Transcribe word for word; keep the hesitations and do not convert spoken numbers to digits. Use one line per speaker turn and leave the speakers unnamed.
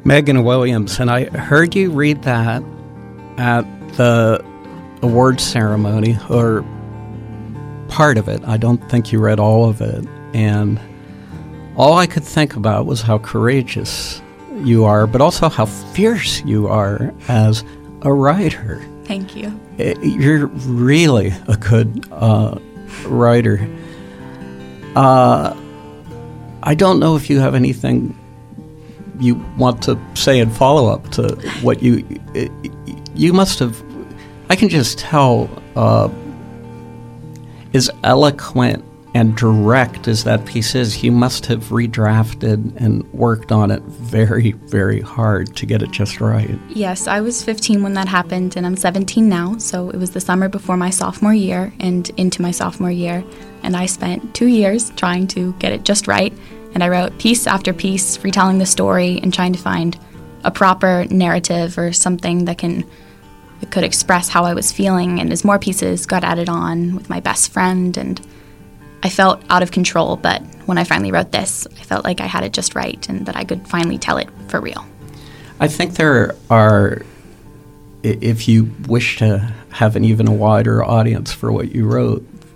Megan Williams, and I heard you read that at the awards ceremony, or part of it. I don't think you read all of it. And all I could think about was how courageous you are, but also how fierce you are as a writer.
Thank you.
You're really a good uh, writer. Uh, I don't know if you have anything you want to say in follow-up to what you... You must have... I can just tell uh, as eloquent and direct as that piece is, you must have redrafted and worked on it very, very hard to get it just right.
Yes, I was fifteen when that happened, and I'm seventeen now, so it was the summer before my sophomore year and into my sophomore year, and I spent two years trying to get it just right, and I wrote piece after piece, retelling the story and trying to find a proper narrative or something that can that could express how I was feeling, and as more pieces got added on with my best friend, and I felt out of control, but when I finally wrote this, I felt like I had it just right and that I could finally tell it for real.
I think there are, if you wish to have an even wider audience for what you wrote,